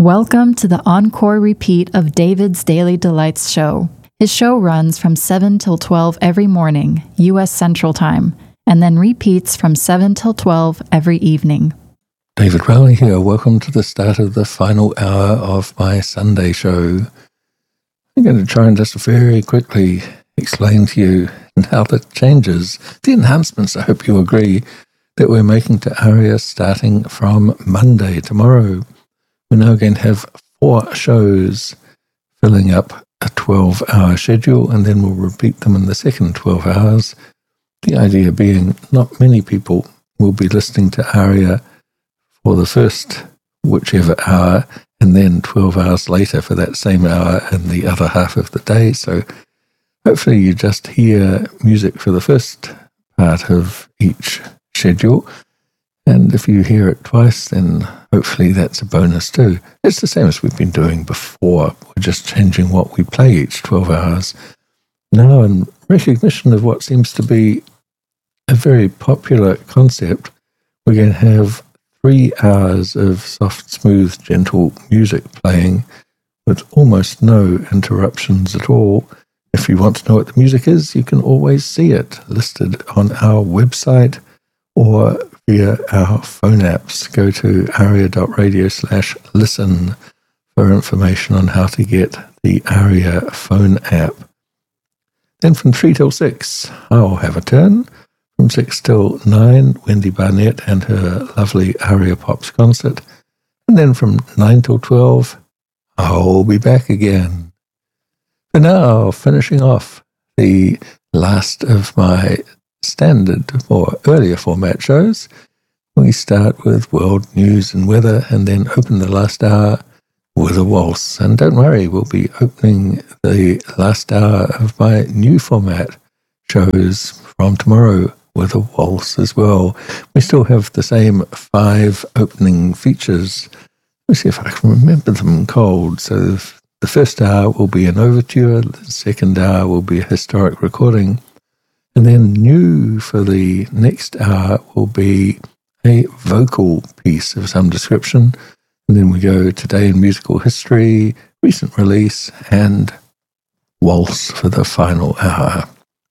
Welcome to the encore repeat of David's Daily Delights show. His show runs from 7 till 12 every morning, U.S. Central Time, and then repeats from 7 till 12 every evening. David Rowley here. Welcome to the start of the final hour of my Sunday show. I'm going to try and just very quickly explain to you how the changes, the enhancements, I hope you agree, that we're making to ARIA starting from Monday, tomorrow. We're now going to have 4 shows filling up a 12-hour schedule, and then we'll repeat them in the second 12 hours. The idea being not many people will be listening to ARIA for the first whichever hour, and then 12 hours later for that same hour and the other half of the day. So hopefully you just hear music for the first part of each schedule. And if you hear it twice, then hopefully that's a bonus too. It's the same as we've been doing before. We're just changing what we play each 12 hours. Now, in recognition of what seems to be a very popular concept, we're going to have 3 hours of soft, smooth, gentle music playing with almost no interruptions at all. If you want to know what the music is, you can always see it listed on our website or via our phone apps. Go to aria.radio/listen for information on how to get the ARIA phone app. Then from 3 till 6, I'll have a turn. From 6 till 9, Wendy Barnett and her lovely ARIA Pops concert. And then from 9 till 12, I'll be back again. For now, finishing off the last of my standard or earlier format shows, we start with world news and weather and then open the last hour with a waltz. And don't worry, we'll be opening the last hour of my new format shows from tomorrow with a waltz as well. We still have the same 5 opening features. Let me see if I can remember them cold. So the first hour will be an overture, the second hour will be a historic recording, and then new for the next hour will be a vocal piece of some description. And then we go Today in Musical History, recent release, and waltz for the final hour.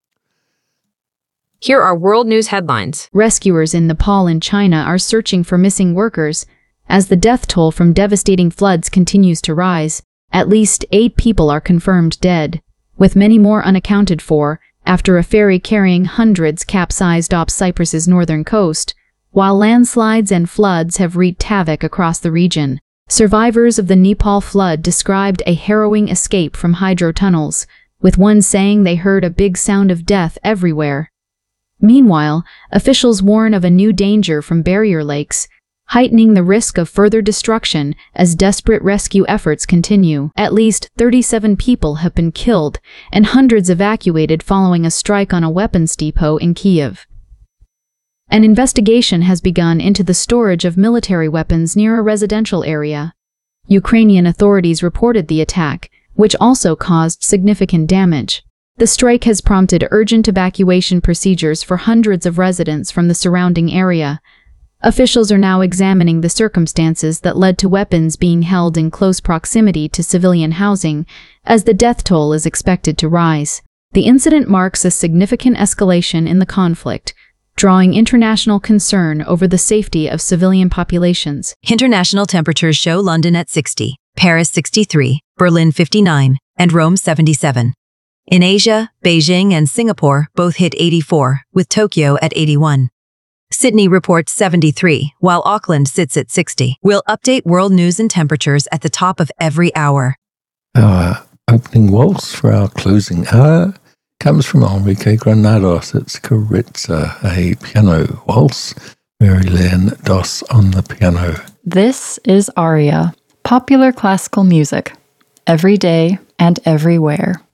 Here are world news headlines. Rescuers in Nepal and China are searching for missing workers as the death toll from devastating floods continues to rise. At least 8 people are confirmed dead, with many more unaccounted for after a ferry carrying hundreds capsized off Cyprus's northern coast, while landslides and floods have wreaked havoc across the region. Survivors of the Nepal flood described a harrowing escape from hydro tunnels, with one saying they heard a big sound of death everywhere. Meanwhile, officials warn of a new danger from barrier lakes, heightening the risk of further destruction as desperate rescue efforts continue. At least 37 people have been killed and hundreds evacuated following a strike on a weapons depot in Kyiv. An investigation has begun into the storage of military weapons near a residential area. Ukrainian authorities reported the attack, which also caused significant damage. The strike has prompted urgent evacuation procedures for hundreds of residents from the surrounding area. Officials are now examining the circumstances that led to weapons being held in close proximity to civilian housing, as the death toll is expected to rise. The incident marks a significant escalation in the conflict, drawing international concern over the safety of civilian populations. International temperatures show London at 60, Paris 63, Berlin 59, and Rome 77. In Asia, Beijing and Singapore both hit 84, with Tokyo at 81. Sydney reports 73, while Auckland sits at 60. We'll update world news and temperatures at the top of every hour. Our opening waltz for our closing hour comes from Enrique Granados. It's Caritza, a piano waltz. Mary-Len Doss on the piano. This is ARIA, popular classical music, every day and everywhere.